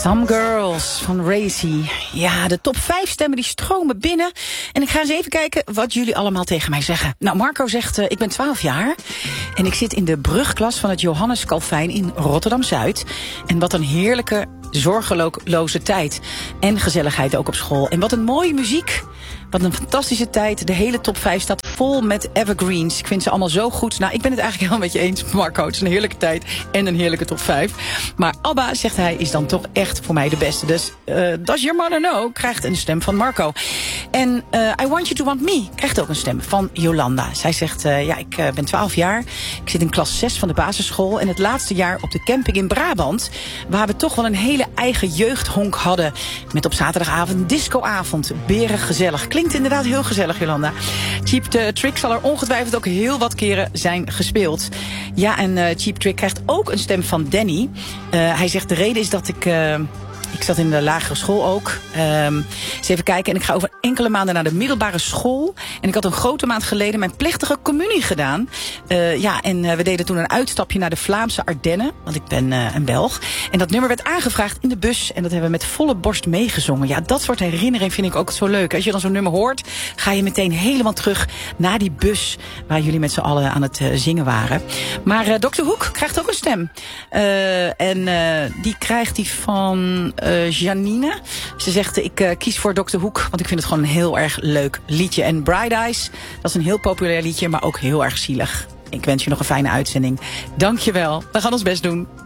Some Girls van Racy. Ja, de top 5 stemmen die stromen binnen. En ik ga eens even kijken wat jullie allemaal tegen mij zeggen. Nou, Marco zegt, ik ben 12 jaar. En ik zit in de brugklas van het Johannes Calvijn in Rotterdam-Zuid. En wat een heerlijke, zorgeloze tijd. En gezelligheid ook op school. En wat een mooie muziek. Wat een fantastische tijd. De hele top 5 staat vol met evergreens. Ik vind ze allemaal zo goed. Nou, ik ben het eigenlijk helemaal met je eens, Marco. Het is een heerlijke tijd en een heerlijke top 5. Maar ABBA, zegt hij, is dan toch echt voor mij de beste. Dus Does Your Mother Know krijgt een stem van Marco. En I Want You To Want Me krijgt ook een stem van Jolanda. Zij zegt, ik ben 12 jaar. Ik zit in klas 6 van de basisschool. En het laatste jaar op de camping in Brabant. Waar we toch wel een hele eigen jeugdhonk hadden. Met op zaterdagavond een discoavond. Berig gezellig. Klinkt inderdaad heel gezellig, Jolanda. Cheap Trick zal er ongetwijfeld ook heel wat keren zijn gespeeld. Ja, en Cheap Trick krijgt ook een stem van Danny. Hij zegt, de reden is dat ik zat in de lagere school ook. Eens even kijken. En ik ga over enkele maanden naar de middelbare school. En ik had een grote maand geleden mijn plechtige communie gedaan. We deden toen een uitstapje naar de Vlaamse Ardennen. Want ik ben een Belg. En dat nummer werd aangevraagd in de bus. En dat hebben we met volle borst meegezongen. Ja, dat soort herinnering vind ik ook zo leuk. Als je dan zo'n nummer hoort, ga je meteen helemaal terug naar die bus waar jullie met z'n allen aan het zingen waren. Maar Dr. Hoek krijgt ook een stem. Die krijgt die van Janine. Ze zegt, ik kies voor Dr. Hoek, want ik vind het gewoon een heel erg leuk liedje. En Bright Eyes, dat is een heel populair liedje, maar ook heel erg zielig. Ik wens je nog een fijne uitzending. Dank je wel. We gaan ons best doen.